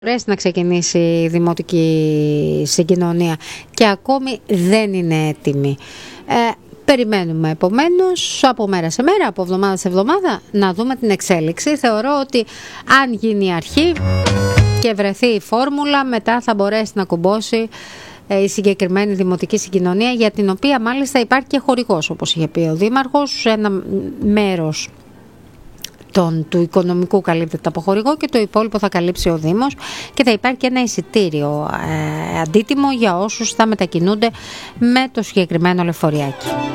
μπορέσει να ξεκινήσει η δημοτική συγκοινωνία και ακόμη δεν είναι έτοιμη. Περιμένουμε επομένως από μέρα σε μέρα, από εβδομάδα σε εβδομάδα να δούμε την εξέλιξη. Θεωρώ ότι αν γίνει η αρχή και βρεθεί η φόρμουλα, μετά θα μπορέσει να κουμπώσει η συγκεκριμένη δημοτική συγκοινωνία, για την οποία μάλιστα υπάρχει και χορηγός, όπως είχε πει ο Δήμαρχος. Ένα μέρος του οικονομικού καλύπτεται από χορηγό και το υπόλοιπο θα καλύψει ο Δήμος, και θα υπάρχει και ένα εισιτήριο αντίτιμο για όσους θα μετακινούνται με το συγκεκριμένο λεωφοριάκι.